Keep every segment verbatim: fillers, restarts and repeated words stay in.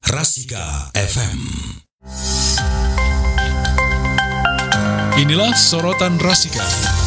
Rasika F M. Inilah sorotan Rasika.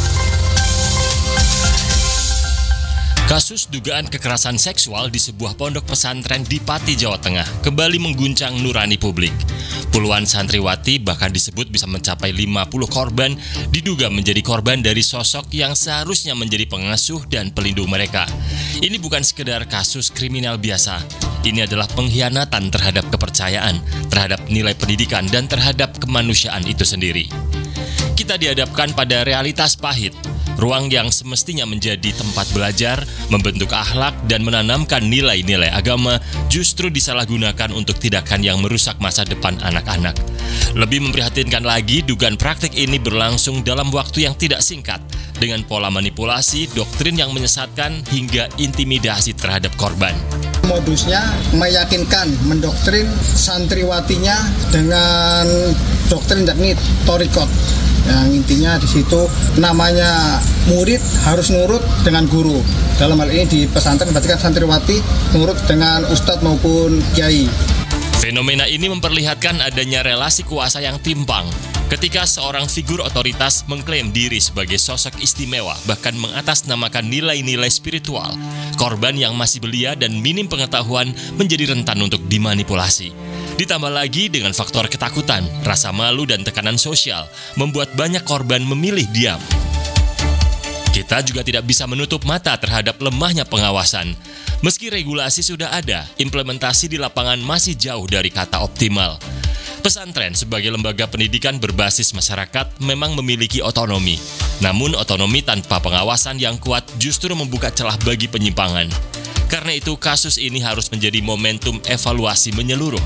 Kasus dugaan kekerasan seksual di sebuah pondok pesantren di Pati, Jawa Tengah kembali mengguncang nurani publik. Puluhan santriwati bahkan disebut bisa mencapai lima puluh korban diduga menjadi korban dari sosok yang seharusnya menjadi pengasuh dan pelindung mereka. Ini bukan sekedar kasus kriminal biasa. Ini adalah pengkhianatan terhadap kepercayaan, terhadap nilai pendidikan, dan terhadap kemanusiaan itu sendiri. Kita dihadapkan pada realitas pahit. Ruang yang semestinya menjadi tempat belajar, membentuk akhlak, dan menanamkan nilai-nilai agama justru disalahgunakan untuk tindakan yang merusak masa depan anak-anak. Lebih memprihatinkan lagi, dugaan praktik ini berlangsung dalam waktu yang tidak singkat, dengan pola manipulasi, doktrin yang menyesatkan, hingga intimidasi terhadap korban. Modusnya meyakinkan, mendoktrin santriwatinya dengan doktrin yakni torikot. Yang intinya di situ namanya murid harus nurut dengan guru. Dalam hal ini di pesantren berarti kan santriwati nurut dengan ustadz maupun kiai. Fenomena ini memperlihatkan adanya relasi kuasa yang timpang. Ketika seorang figur otoritas mengklaim diri sebagai sosok istimewa, bahkan mengatasnamakan nilai-nilai spiritual, korban yang masih belia dan minim pengetahuan menjadi rentan untuk dimanipulasi. Ditambah lagi dengan faktor ketakutan, rasa malu, dan tekanan sosial, membuat banyak korban memilih diam. Kita juga tidak bisa menutup mata terhadap lemahnya pengawasan. Meski regulasi sudah ada, implementasi di lapangan masih jauh dari kata optimal. Pesantren sebagai lembaga pendidikan berbasis masyarakat memang memiliki otonomi. Namun otonomi tanpa pengawasan yang kuat justru membuka celah bagi penyimpangan. Karena itu kasus ini harus menjadi momentum evaluasi menyeluruh.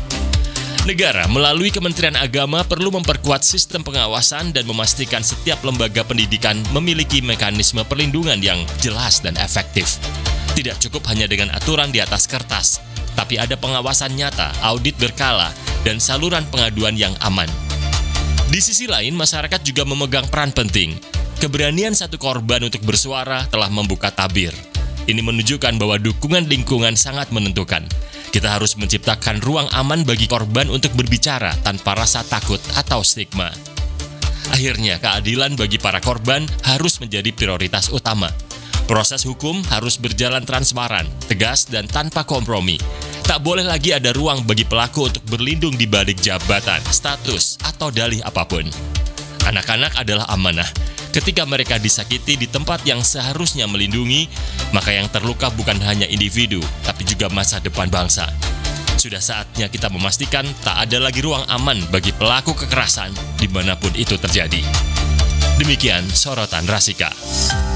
Negara melalui Kementerian Agama perlu memperkuat sistem pengawasan dan memastikan setiap lembaga pendidikan memiliki mekanisme perlindungan yang jelas dan efektif. Tidak cukup hanya dengan aturan di atas kertas, tapi ada pengawasan nyata, audit berkala, dan saluran pengaduan yang aman. Di sisi lain, masyarakat juga memegang peran penting. Keberanian satu korban untuk bersuara telah membuka tabir. Ini menunjukkan bahwa dukungan lingkungan sangat menentukan. Kita harus menciptakan ruang aman bagi korban untuk berbicara tanpa rasa takut atau stigma. Akhirnya, keadilan bagi para korban harus menjadi prioritas utama. Proses hukum harus berjalan transparan, tegas, dan tanpa kompromi. Tak boleh lagi ada ruang bagi pelaku untuk berlindung di balik jabatan, status, atau dalih apapun. Anak-anak adalah amanah. Ketika mereka disakiti di tempat yang seharusnya melindungi, maka yang terluka bukan hanya individu, tapi juga masa depan bangsa. Sudah saatnya kita memastikan tak ada lagi ruang aman bagi pelaku kekerasan dimanapun itu terjadi. Demikian sorotan Rasika.